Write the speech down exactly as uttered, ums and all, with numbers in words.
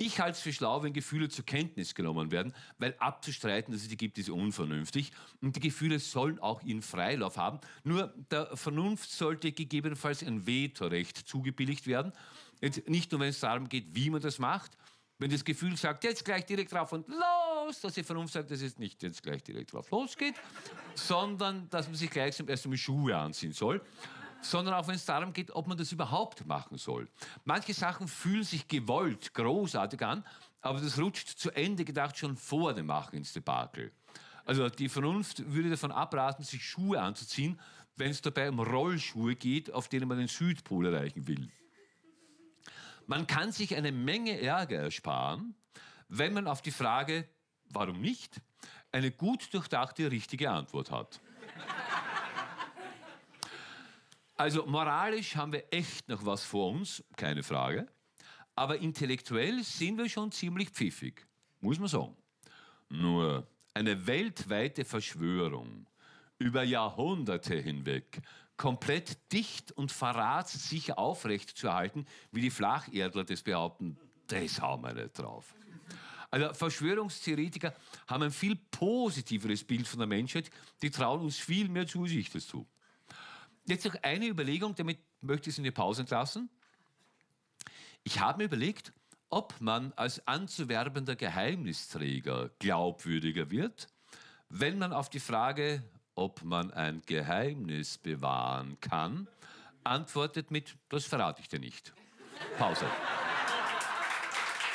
Ich halte es für schlau, wenn Gefühle zur Kenntnis genommen werden, weil abzustreiten, dass es die gibt, ist unvernünftig. Und die Gefühle sollen auch ihren Freilauf haben. Nur der Vernunft sollte gegebenenfalls ein Vetorecht zugebilligt werden. Jetzt nicht nur, wenn es darum geht, wie man das macht. Wenn das Gefühl sagt, jetzt gleich direkt drauf und los, dass die Vernunft sagt, dass es nicht jetzt gleich direkt drauf losgeht, sondern dass man sich gleich zum ersten Mal Schuhe anziehen soll. Sondern auch wenn es darum geht, ob man das überhaupt machen soll. Manche Sachen fühlen sich gewollt, großartig an, aber das rutscht zu Ende gedacht schon vor dem Machen ins Debakel. Also die Vernunft würde davon abraten, sich Schuhe anzuziehen, wenn es dabei um Rollschuhe geht, auf denen man den Südpol erreichen will. Man kann sich eine Menge Ärger ersparen, wenn man auf die Frage, warum nicht, eine gut durchdachte, richtige Antwort hat. Also moralisch haben wir echt noch was vor uns, keine Frage. Aber intellektuell sind wir schon ziemlich pfiffig, muss man sagen. Nur eine weltweite Verschwörung über Jahrhunderte hinweg komplett dicht und verratssicher aufrechtzuerhalten, wie die Flacherdler das behaupten, das haben wir nicht drauf. Also Verschwörungstheoretiker haben ein viel positiveres Bild von der Menschheit, die trauen uns viel mehr zu, als ich das tue. Jetzt noch eine Überlegung, damit möchte ich es in die Pause entlassen. Ich habe mir überlegt, ob man als anzuwerbender Geheimnisträger glaubwürdiger wird, wenn man auf die Frage, ob man ein Geheimnis bewahren kann, antwortet mit, das verrate ich dir nicht. Pause.